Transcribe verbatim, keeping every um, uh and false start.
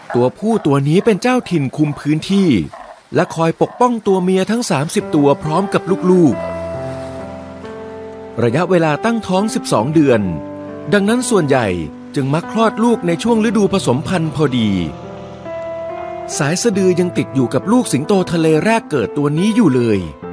ตัวผู้ตัวนี้เป็นเจ้าถิ่นคุมพื้นที่และคอยปกป้องตัวเมียทั้งสามสิบตัวพร้อมกับลูกๆระยะเวลาตั้งท้องสิบสองเดือนดังนั้นส่วนใหญ่จึงมักคลอดลูกในช่วงฤดูผสมพันธุ์พอดีสายสะดือยังติดอยู่กับลูกสิงโตทะเลแรกเกิดตัวนี้อยู่เลย